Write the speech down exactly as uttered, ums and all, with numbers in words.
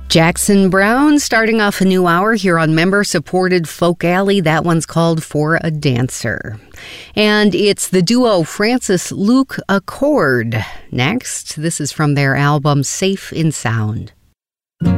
Jackson Browne starting off a new hour here on member-supported Folk Alley. That one's called For a Dancer. And it's the duo Francis Luke Accord. Next, this is from their album Safe in Sound.